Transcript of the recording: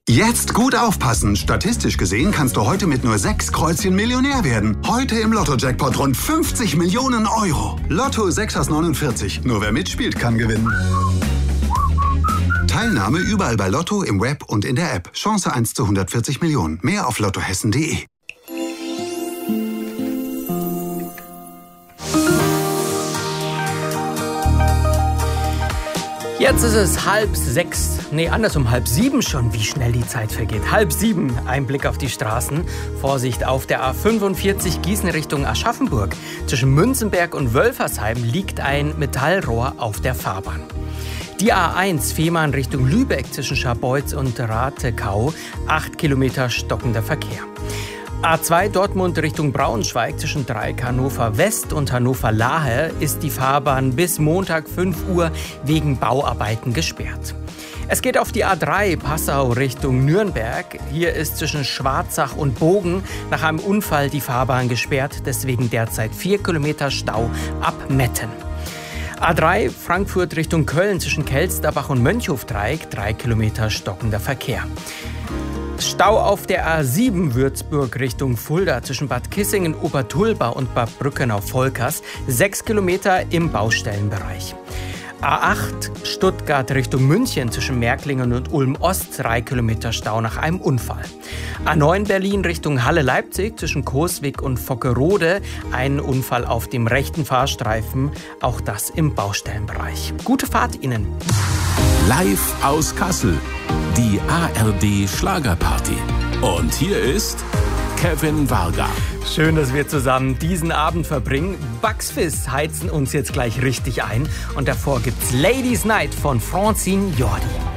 Jetzt gut aufpassen. Statistisch gesehen kannst du heute mit nur 6 Kreuzchen Millionär werden. Heute im Lotto-Jackpot rund 50 Millionen Euro. Lotto 6 aus 49. Nur wer mitspielt, kann gewinnen. Teilnahme überall bei Lotto, im Web und in der App. Chance 1 zu 140 Millionen. Mehr auf lottohessen.de. Jetzt ist es 6:30, 5:30 schon, wie schnell die Zeit vergeht. 6:30, ein Blick auf die Straßen. Vorsicht, auf der A45 Gießen Richtung Aschaffenburg. Zwischen Münzenberg und Wölfersheim liegt ein Metallrohr auf der Fahrbahn. Die A1 Fehmarn Richtung Lübeck zwischen Scharbeutz und Rathekau, 8 Kilometer stockender Verkehr. A2 Dortmund Richtung Braunschweig zwischen Dreieck Hannover West und Hannover Lahe ist die Fahrbahn bis Montag 5 Uhr wegen Bauarbeiten gesperrt. Es geht auf die A3 Passau Richtung Nürnberg. Hier ist zwischen Schwarzach und Bogen nach einem Unfall die Fahrbahn gesperrt, deswegen derzeit 4 Kilometer Stau ab Metten. A3 Frankfurt Richtung Köln zwischen Kelsterbach und Mönchhofdreieck, 3 Kilometer stockender Verkehr. Stau auf der A7 Würzburg Richtung Fulda zwischen Bad Kissingen, Obertulba und Bad Brückenau-Volkers, 6 Kilometer im Baustellenbereich. A8 Stuttgart Richtung München zwischen Märklingen und Ulm-Ost, 3 Kilometer Stau nach einem Unfall. A9 Berlin Richtung Halle-Leipzig zwischen Coswig und Vockerode, ein Unfall auf dem rechten Fahrstreifen, auch das im Baustellenbereich. Gute Fahrt Ihnen! Live aus Kassel, die ARD Schlagerparty. Und hier ist Kevin Varga. Schön, dass wir zusammen diesen Abend verbringen. Bucks Fizz heizen uns jetzt gleich richtig ein. Und davor gibt's Ladies Night von Francine Jordi.